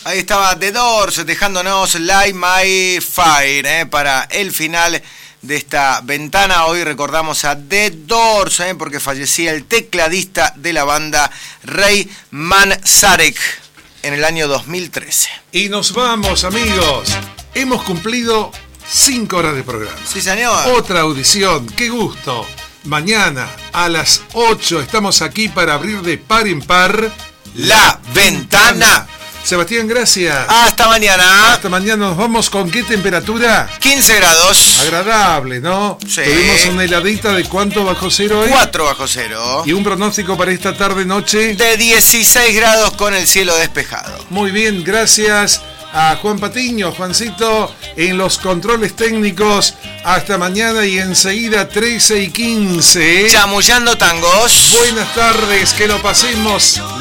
Ahí estaba The Doors dejándonos Light My Fire para el final de esta ventana. Hoy recordamos a The Doors porque fallecía el tecladista de la banda Ray Manzarek en el año 2013. Y nos vamos, amigos. Hemos cumplido 5 horas de programa. Sí, señor. Otra audición. ¡Qué gusto! Mañana a las 8 estamos aquí para abrir de par en par La Ventana. Sebastián, gracias. Hasta mañana. Hasta mañana. Nos vamos con ¿qué temperatura? 15 grados. Agradable, ¿no? Sí. Tuvimos una heladita de ¿cuánto bajo cero hoy? 4 bajo cero. Y un pronóstico para esta tarde-noche de 16 grados con el cielo despejado. Muy bien, gracias a Juan Patiño, Juancito, en los controles técnicos. Hasta mañana y enseguida 13:15. Chamullando tangos. Buenas tardes, que lo pasemos